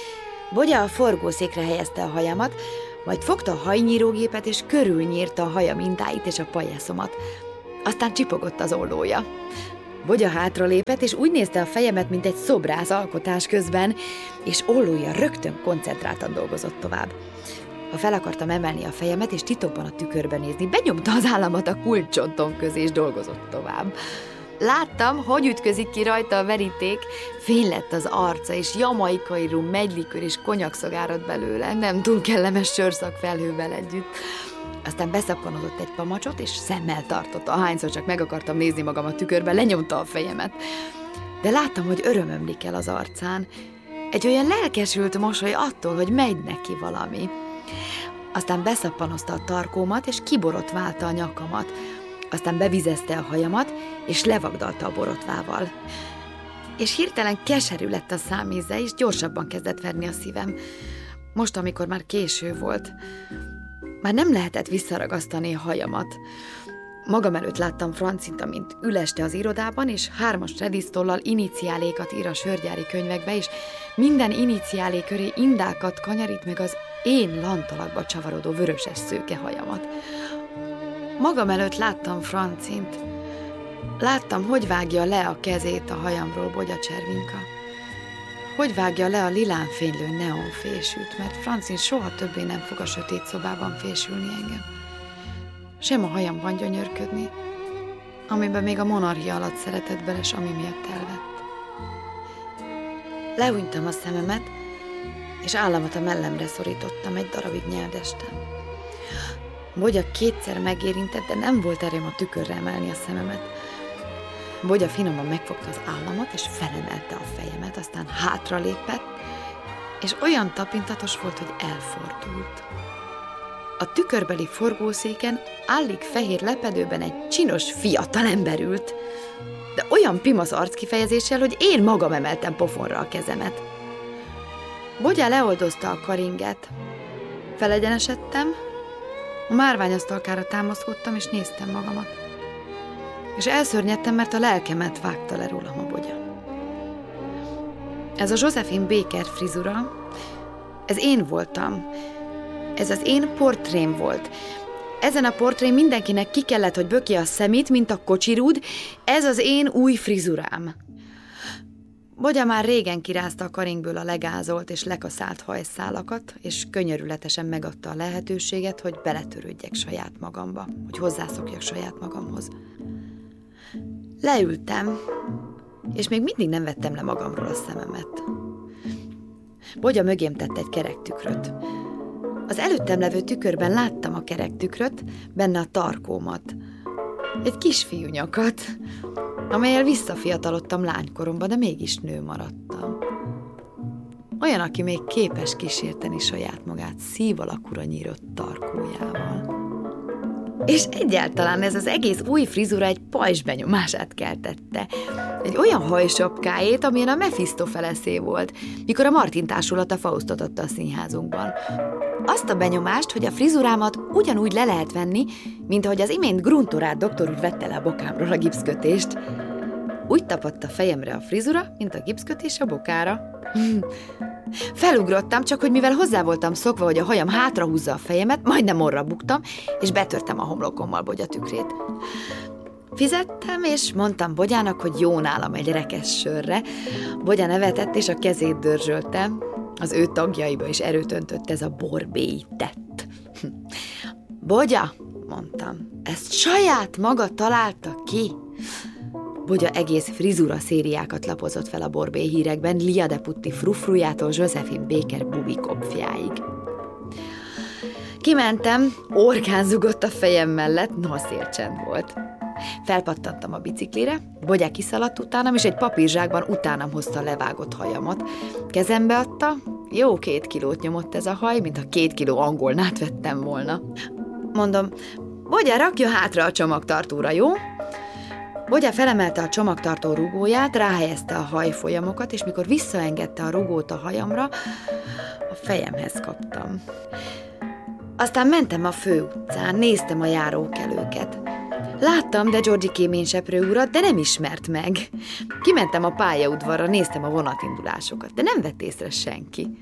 S1: Bogya a forgószékre helyezte a hajamat, majd fogta a hajnyírógépet, és körülnyírta a haja mintáit és a pajászomat. Aztán csipogott az ollója. Bogya hátralépett, és úgy nézte a fejemet, mint egy szobrász alkotás közben, és ollója rögtön koncentráltan dolgozott tovább. Ha fel akartam emelni a fejemet, és titokban a tükörbe nézni, benyomta az államat a kulcsontom közé, és dolgozott tovább. Láttam, hogy ütközik ki rajta a veríték, fény lett az arca, és jamaikai rum, megylikör és konyakszag árad belőle, nem túl kellemes sörszag felhővel együtt. Aztán beszappanodott egy pamacsot, és szemmel tartotta, ahányszor csak meg akartam nézni magam a tükörben, lenyomta a fejemet. De láttam, hogy öröm ömlik el az arcán. Egy olyan lelkesült mosoly attól, hogy megy neki valami. Aztán beszappanozta a tarkómat, és kiborotválta a nyakamat. Aztán bevizezte a hajamat, és levagdalta a borotvával. És hirtelen keserű lett a számíze, és gyorsabban kezdett verni a szívem. Most, amikor már késő volt, már nem lehetett visszaragasztani a hajamat. Magam előtt láttam Francit, amint üleste az irodában, és hármas redisztollal iniciálékat ír a sörgyári könyvekbe, és minden iniciálé köré indákat kanyarít meg az én lantalakba csavarodó vöröses szőke hajamat. Magam előtt láttam Francint. Láttam, hogy vágja le a kezét a hajamról Bogya Cservinka. Hogy vágja le a lilán fénylő neonfésűt, mert Francin soha többé nem fog a sötét szobában fésülni engem. Sem a hajamban gyönyörködni, amiben még a monarchia alatt szeretett bele, s ami miatt elvett. Lehúnytam a szememet, és államat a mellemre szorítottam egy darabig nyeldesten. Bogya kétszer megérintett, de nem volt erőm a tükörre emelni a szememet. Bogya finoman megfogta az államat, és felemelte a fejemet, aztán hátra lépett, és olyan tapintatos volt, hogy elfordult. A tükörbeli forgószéken állig fehér lepedőben egy csinos fiatalember ült, de olyan pimasz arckifejezéssel, hogy én magam emeltem pofonra a kezemet. Bogya leoldozta a karinget. Felegyenesedtem, a márványasztalkára támaszkodtam, és néztem magamat. És elszörnyedtem, mert a lelkemet vágta le rólam a Bogya. Ez a Josephine Baker frizura, ez én voltam. Ez az én portrém volt. Ezen a portrén mindenkinek ki kellett, hogy bökje a szemét, mint a kocsirúd. Ez az én új frizurám. Bogya már régen kirázta a karingből a legázolt és lekaszált hajszálakat, és könyörületesen megadta a lehetőséget, hogy beletörődjek saját magamba, hogy hozzászokjak saját magamhoz. Leültem, és még mindig nem vettem le magamról a szememet. Bogya mögém tett egy kerek tükröt. Az előttem levő tükörben láttam a kerek tükröt, benne a tarkómat. Egy kisfiú nyakat, amellyel visszafiatalodtam lánykoromba, de mégis nő maradtam. Olyan, aki még képes kísérteni saját magát szív alakúra nyírott tarkójával. És egyáltalán ez az egész új frizura egy pajzs benyomását keltette. Egy olyan hajsapkáét, amilyen a Mephistopheleszé volt, mikor a Martin társulat a Faustot adta a színházunkban. Azt a benyomást, hogy a frizurámat ugyanúgy le lehet venni, mint ahogy az imént Gruntorát doktor úr vette le a bokámról a gipszkötést. Úgy tapadt a fejemre a frizura, mint a gipszkötés a bokára. Felugrottam, csak hogy mivel hozzá voltam szokva, hogy a hajam hátrahúzza a fejemet, majdnem orra buktam, és betörtem a homlokommal Bogya tükrét. Fizettem, és mondtam Bogyának, hogy jó nálam egy rekesz sörre. Bogya nevetett, és a kezét dörzsöltem. Az ő tagjaiba is erőt öntött ez a borbély tett. Bogya, mondtam, ezt saját maga találta ki? Bogya egész frizura szériákat lapozott fel a borbély hírekben, Lia de Putti frufrujától Josephine Baker bubikopfjáig. Kimentem, orkán zugott a fejem mellett, no, szélcsend volt. Felpattantam a biciklire, Bogya kiszaladt utánam, és egy papírzsákban utánam hozta a levágott hajamat. Kezembe adta, jó két kilót nyomott ez a haj, mint a két kiló angolnát vettem volna. Mondom, Bogya, rakja hátra a csomagtartóra, jó? Bogya felemelte a csomagtartó rugóját, ráhelyezte a hajfolyamokat, és mikor visszaengedte a rugót a hajamra, a fejemhez kaptam. Aztán mentem a főutcán, néztem a járókelőket. Láttam de Georgi kéményseprő urat, de nem ismert meg. Kimentem a pályaudvarra, néztem a vonatindulásokat, de nem vett észre senki.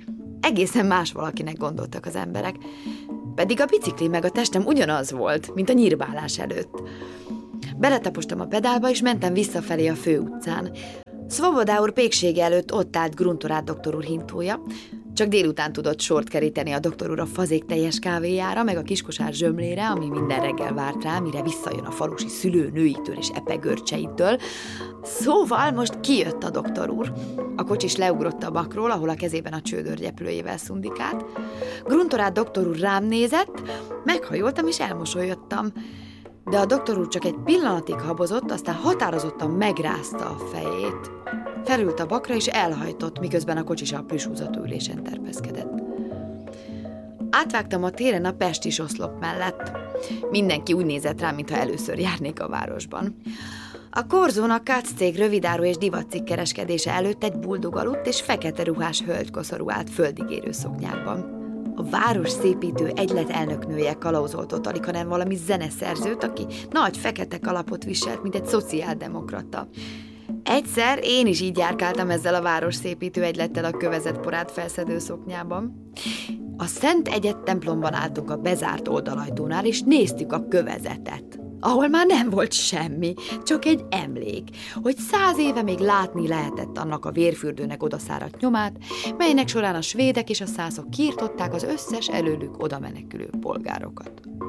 S1: egészen más valakinek gondoltak az emberek. Pedig a bicikli meg a testem ugyanaz volt, mint a nyírbálás előtt. Beletapostam a pedálba, és mentem visszafelé a főutcán. Svoboda úr péksége előtt ott állt Gruntorát doktor úr hintója, csak délután tudott sort keríteni a doktor úr a fazék teljes kávéjára, meg a kiskosár zsömlére, ami minden reggel várt rá, mire visszajön a falusi szülőnőitől és epegörcseitől. Szóval most kijött a doktor úr. A kocsis leugrott a bakról, ahol a kezében a csődörgyeplőjével szundikált. Gruntorát doktor úr rám nézett, meghajoltam és elmosolyodtam. De a doktor úr csak egy pillanatig habozott, aztán határozottan megrázta a fejét. Felült a bakra és elhajtott, miközben a kocsis a plüshúzatú ülésen terpeszkedett. Átvágtam a téren a pestis oszlop mellett. Mindenki úgy nézett rám, mintha először járnék a városban. A Korzón a Katz cég rövidáru és divatcikk kereskedése előtt egy buldog aludt, és fekete ruhás hölgykoszorú állt földigérő szoknyákban. A város szépítő egylet elnöknője kalauzolt ott alig, hanem valami zeneszerzőt, aki nagy fekete kalapot viselt, mint egy szociáldemokrata. Egyszer én is így járkáltam ezzel a város szépítő egylettel a kövezett porát felszedő szoknyában. A Szent Egyed templomban álltunk a bezárt oldalajtónál, és néztük a kövezetet, ahol már nem volt semmi, csak egy emlék, hogy száz éve még látni lehetett annak a vérfürdőnek odaszáradt nyomát, melynek során a svédek és a szászok kiirtották az összes előlük oda menekülő polgárokat.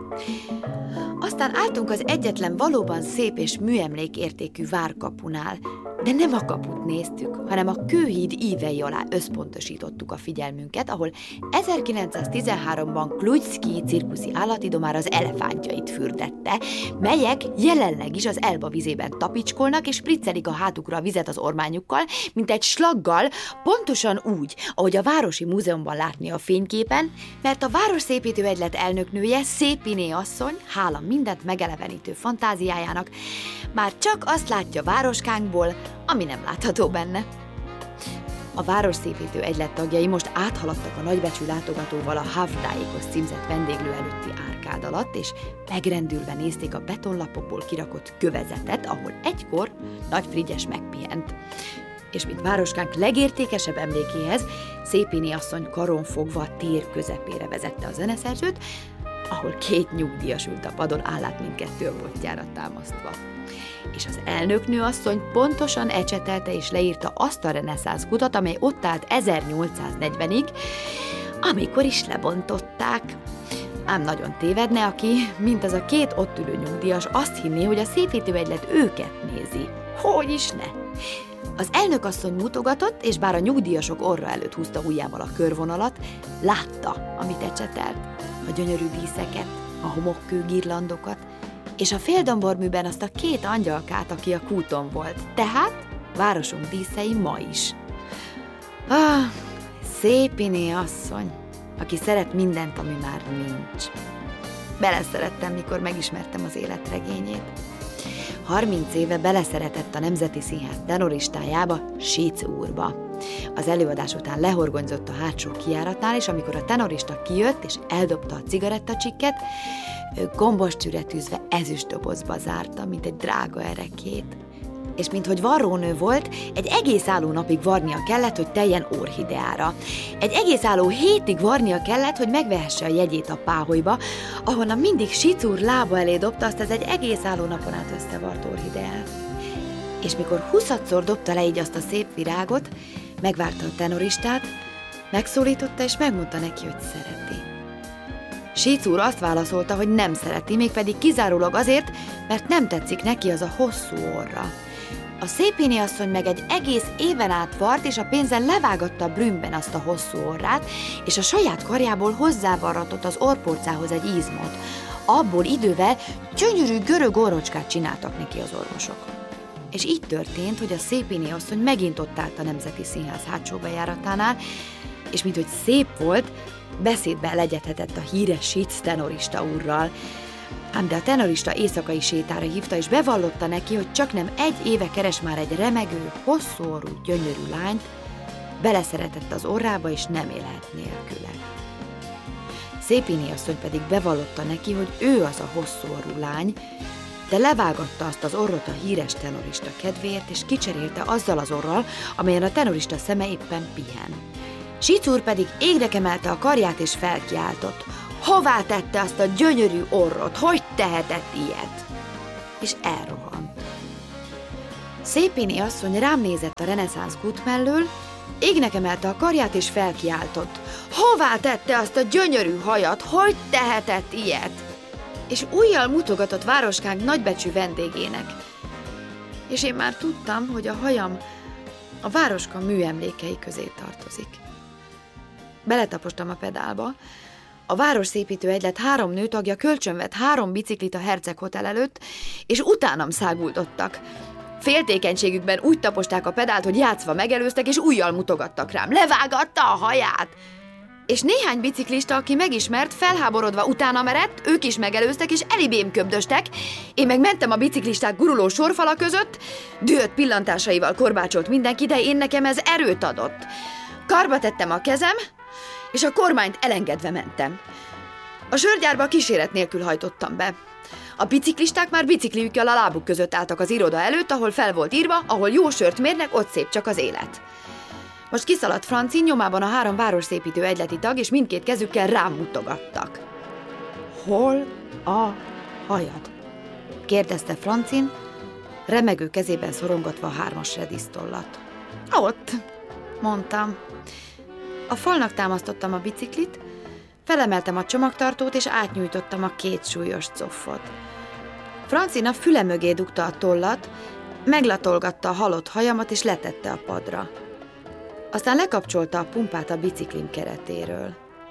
S1: Aztán álltunk az egyetlen valóban szép és műemlékértékű várkapunál, de nem a kaput néztük, hanem a kőhíd ívei alá összpontosítottuk a figyelmünket, ahol ezerkilencszáztizenháromban Klujcki cirkuszi állatidomár az elefántjait fürdette, melyek jelenleg is az Elba vizében tapicskolnak és spriccelik a hátukra a vizet az ormányukkal, mint egy slaggal, pontosan úgy, ahogy a Városi Múzeumban látni a fényképen, mert a városszépítő egylet elnöknője, Szépiné asszony, hála mindent megelevenítő fantáziájának, már csak azt látja városkánkból, ami nem látható benne. A városszépítő egylet tagjai most áthaladtak a nagybecsű látogatóval a Havdáikos címzett vendéglő előtti árkád alatt, és megrendülve nézték a betonlapokból kirakott kövezetet, ahol egykor Nagy Frigyes megpihent. És mint városkánk legértékesebb emlékéhez, Szépiné asszony karon fogva a tér közepére vezette a zeneszerzőt, ahol két nyugdíjas ült a padon, állát mindkettő a botjára támasztva. És az elnöknő asszony pontosan ecsetelte és leírta azt a reneszánsz kutat, amely ott állt ezernyolcszáznegyvenig, amikor is lebontották. Ám nagyon tévedne, aki, mint az a két ott ülő nyugdíjas, azt hinné, hogy a szépítőegylet őket nézi. Hogy is ne! Az elnökasszony mutogatott, és bár a nyugdíjasok orra előtt húzta ujjával a körvonalat, látta, amit ecsetelt, a gyönyörű díszeket, a homokkő girlandokat, és a féldomborműben azt a két angyalkát, aki a kúton volt. Tehát városunk díszei ma is. Ah, Szépiné asszony, aki szeret mindent, ami már nincs. Beleszerettem, mikor megismertem az életregényét. Harminc éve beleszeretett a Nemzeti Színház tenoristájába, Sic úrba. Az előadás után lehorgonyzott a hátsó kijáratnál, és amikor a tenorista kijött és eldobta a cigarettacsikket, ő gombos csüretűzve ezüstdobozba zárta, mint egy drága erekét. És minthogy varrónő volt, egy egész álló napig varnia kellett, hogy teljen orhideára. Egy egész álló hétig varnia kellett, hogy megvehesse a jegyét a páholyba, ahonnan mindig Sic úr lába elé dobta azt az egy egész álló napon át összevart orhideát. És mikor huszadszor dobta le így azt a szép virágot, megvárta a tenoristát, megszólította és megmondta neki, hogy szereti. Sic úr azt válaszolta, hogy nem szereti, mégpedig kizárólag azért, mert nem tetszik neki az a hosszú orra. A Szépiné asszony meg egy egész éven át vart, és a pénzen levágatta Brünnben azt a hosszú orrát, és a saját karjából hozzávarratott az orrporcához egy izmot. Abból idővel gyönyörű görög orrocskát csináltak neki az orvosok. És így történt, hogy a Szépiné asszony megint ott állt a Nemzeti Színház hátsó bejáratánál, és minthogy szép volt, beszédbe legyedhetett a híres Sic tenorista úrral. Ám de a tenorista éjszakai sétára hívta, és bevallotta neki, hogy csaknem egy éve keres már egy remegő, hosszú orrú, gyönyörű lányt, beleszeretett az orrába, és nem élhet nélküle. Szépiné asszony pedig bevallotta neki, hogy ő az a hosszú orrú lány, de levágatta azt az orrot a híres tenorista kedvéért, és kicserélte azzal az orral, amelyen a tenorista szeme éppen pihen. Sicúr pedig égre emelte a karját és felkiáltott. Hová tette azt a gyönyörű orrot? Hogy tehetett ilyet? És elrohant. Szépéni asszony rám nézett a reneszánsz kút mellől, égnek emelte a karját és felkiáltott. Hová tette azt a gyönyörű hajat? Hogy tehetett ilyet? És ujjal mutogatott városkánk nagybecsű vendégének. És én már tudtam, hogy a hajam a városka műemlékei közé tartozik. Beletapostam a pedálba. A városszépítő egylet három nőtagja kölcsönvett három biciklit a Herceg Hotel előtt, és utánam száguldottak. Féltékenységükben úgy taposták a pedált, hogy játszva megelőztek, és ujjal mutogattak rám. Levágatta a haját! És néhány biciklista, aki megismert, felháborodva utána merett, ők is megelőztek, és elibém köbdöstek. Én meg mentem a biciklisták guruló sorfala között, dühött pillantásaival korbácsolt mindenki, de én nekem ez erőt adott. Karba tettem a kezem, és a kormányt elengedve mentem. A sörgyárba kíséret nélkül hajtottam be. A biciklisták már bicikliükkel a lábuk között álltak az iroda előtt, ahol fel volt írva, ahol jó sört mérnek, ott szép csak az élet. Most kiszaladt Francin, nyomában a három városszépítő egyleti tag, és mindkét kezükkel rám mutogattak. Hol a hajad? Kérdezte Francin, remegő kezében szorongatva a hármas redisztollat. Ott, mondtam. A falnak támasztottam a biciklit, felemeltem a csomagtartót, és átnyújtottam a két súlyos coffot. Francin a füle mögé dugta a tollat, meglatolgatta a halott hajamat, és letette a padra. Aztán lekapcsolta a pumpát a biciklim keretéről.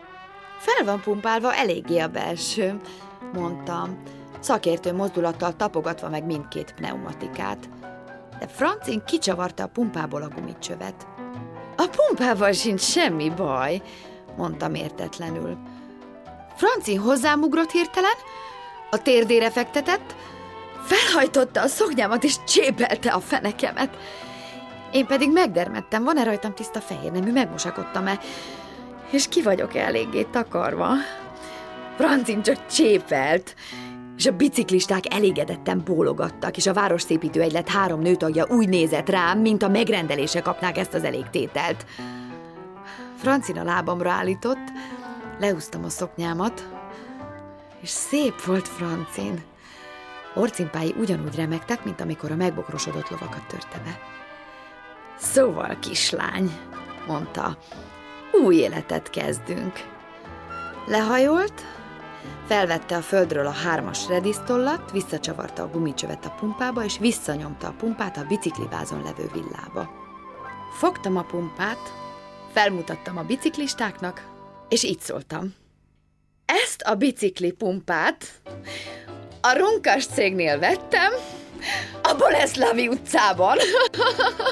S1: Fel van pumpálva eléggé a belső, mondtam, szakértő mozdulattal tapogatva meg mindkét pneumatikát. De Francin kicsavarta a pumpából a gumicsövet. A pumpával sincs semmi baj, mondtam értetlenül. Francin hozzám ugrott hirtelen, a térdére fektetett, felhajtotta a szoknyámat és csépelte a fenekemet. Én pedig megdermedtem, van-e rajtam tiszta fehér nemű, megmosakodtam-e, és ki vagyok eléggé takarva. Francin csak csépelt, és a biciklisták elégedetten bólogattak, és a városszépítő egylet három nőtagja úgy nézett rám, mint a megrendelése kapnák ezt az elégtételt. Francin a lábamra állított, lehúztam a szoknyámat, és szép volt Francin. Orcimpái ugyanúgy remegtek, mint amikor a megbokrosodott lovakat törte be. Szóval, kislány, mondta, új életet kezdünk. Lehajolt, felvette a földről a hármas redisztollat, visszacsavarta a gumicsövet a pumpába, és visszanyomta a pumpát a biciklivázon levő villába. Fogtam a pumpát, felmutattam a biciklistáknak, és így szóltam. Ezt a bicikli pumpát a Runkas cégnél vettem, a Boleszlavi utcában.